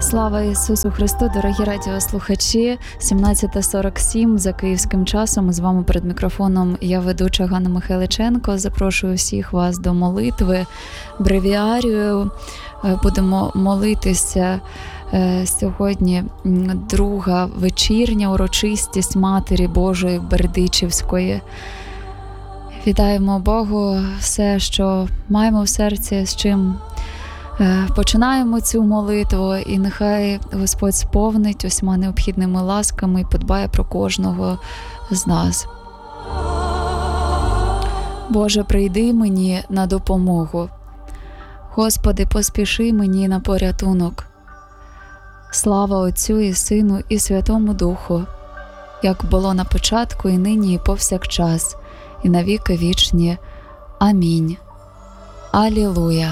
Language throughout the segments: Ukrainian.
Слава Ісусу Христу, дорогі радіослухачі, 17:47 за київським часом. З вами перед мікрофоном я, ведуча Ганна Михайличенко. Запрошую всіх вас до молитви, бревіарію. Будемо молитися сьогодні друга вечірня урочистість Матері Божої Бердичівської. Вітаємо Богу все, що маємо в серці, з чим починаємо цю молитву, і нехай Господь сповнить усіма необхідними ласками і подбає про кожного з нас. Боже, прийди мені на допомогу. Господи, поспіши мені на порятунок. Слава Отцю і Сину і Святому Духу, як було на початку, і нині, і повсякчас, і на віки вічні. Амінь. Алілуя.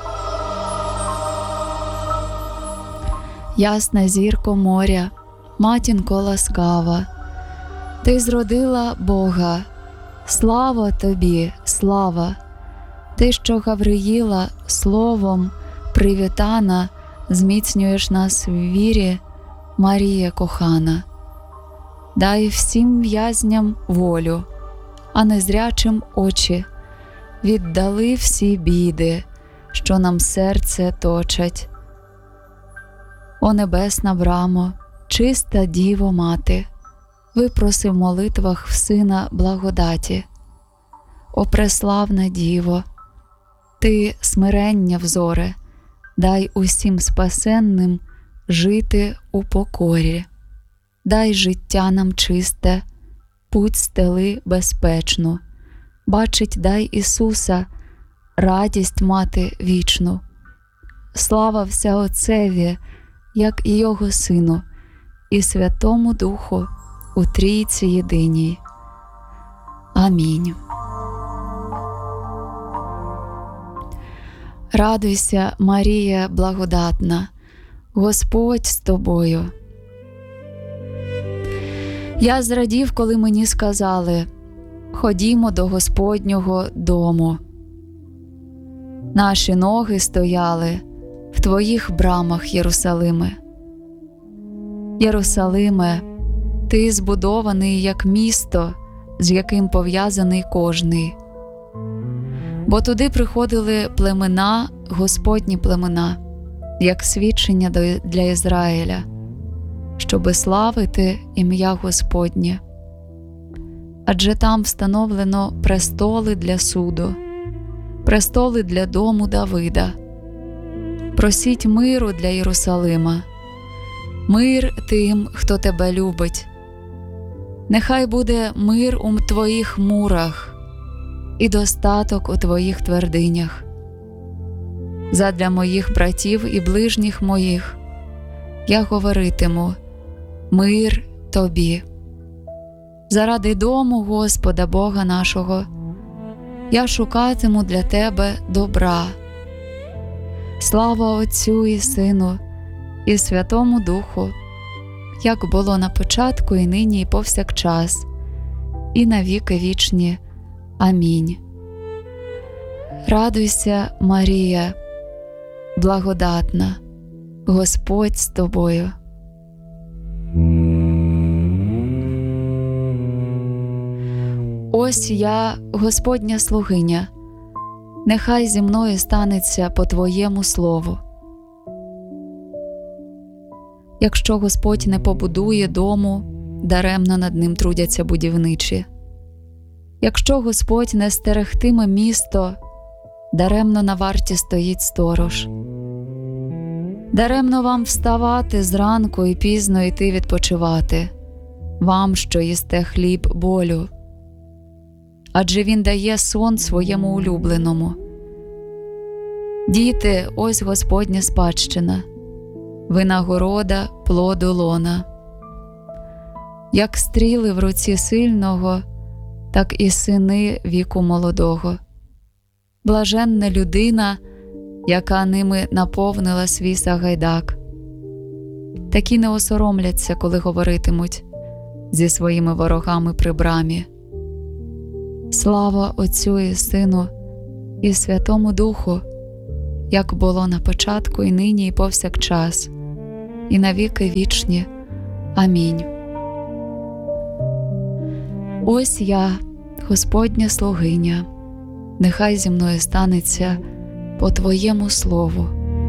Ясна зірко моря, матінко ласкава, ти зродила Бога, слава тобі, слава! Ти, що Гавриїла словом привітана, зміцнюєш нас в вірі, Марія кохана. Дай всім в'язням волю, а незрячим очі, віддали всі біди, що нам серце точать. О небесна брамо, чиста Діво Мати, випроси в молитвах в Сина благодаті. О преславна Діво, ти смирення взоре, дай усім спасенним жити у покорі. Дай життя нам чисте, путь стели безпечну, бачить дай Ісуса, радість мати вічну. Слава вся Отцеві, як і Його Сину, і Святому Духу у Трійці єдиній. Амінь. Радуйся, Марія благодатна, Господь з тобою. Я зрадів, коли мені сказали: ходімо до Господнього дому. Наші ноги стояли в твоїх брамах, Єрусалиме. Єрусалиме, ти збудований як місто, з яким пов'язаний кожний. Бо туди приходили племена, Господні племена, як свідчення для Ізраїля, щоби славити ім'я Господнє. Адже там встановлено престоли для суду, престоли для дому Давида. Просіть миру для Єрусалима, мир тим, хто тебе любить. Нехай буде мир у твоїх мурах і достаток у твоїх твердинях. Задля моїх братів і ближніх моїх я говоритиму: мир тобі. Заради дому Господа Бога нашого я шукатиму для тебе добра. Слава Отцю і Сину і Святому Духу, як було на початку, і нині, і повсякчас, і на віки вічні. Амінь. Радуйся, Марія, благодатна, Господь з тобою. Ось я, Господня слугиня, нехай зі мною станеться по твоєму слову. Якщо Господь не побудує дому, даремно над ним трудяться будівничі. Якщо Господь не стерегтиме місто, даремно на варті стоїть сторож. Даремно вам вставати зранку і пізно йти відпочивати, вам, що їсте хліб болю. Адже він дає сон своєму улюбленому. Діти, ось Господня спадщина, винагорода плоду лона. Як стріли в руці сильного, так і сини віку молодого. Блаженна людина, яка ними наповнила свій сагайдак. Такі не осоромляться, коли говоритимуть зі своїми ворогами при брамі. Слава Отцю і Сину і Святому Духу, як було на початку, і нині, і повсякчас, і на віки вічні. Амінь. Ось я, Господня слугиня, нехай зі мною станеться по Твоєму слову.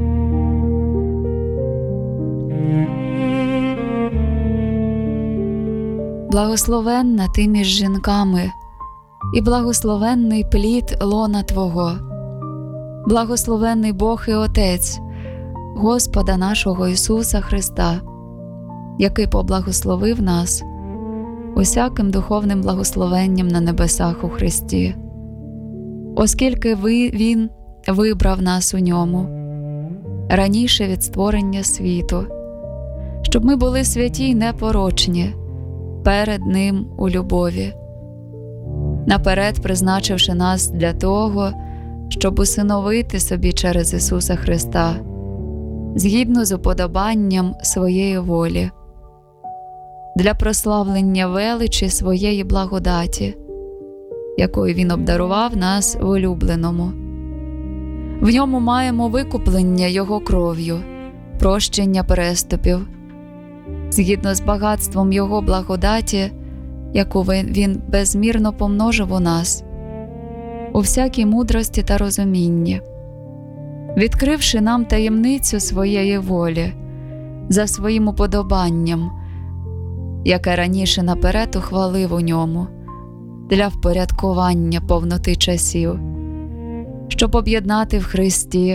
Благословенна ти між жінками, і благословенний плід лона Твого. Благословенний Бог і Отець Господа нашого Ісуса Христа, який поблагословив нас усяким духовним благословенням на небесах у Христі, оскільки Він вибрав нас у Ньому раніше від створення світу, щоб ми були святі й непорочні перед Ним у любові, наперед призначивши нас для того, щоб усиновити собі через Ісуса Христа, згідно з уподобанням своєї волі, для прославлення величі своєї благодаті, якою Він обдарував нас в улюбленому. В ньому маємо викуплення Його кров'ю, прощення переступів, згідно з багатством Його благодаті, яку Він безмірно помножив у нас, у всякій мудрості та розумінні, відкривши нам таємницю своєї волі за своїм уподобанням, яке раніше наперед ухвалив у ньому для впорядкування повноти часів, щоб об'єднати в Христі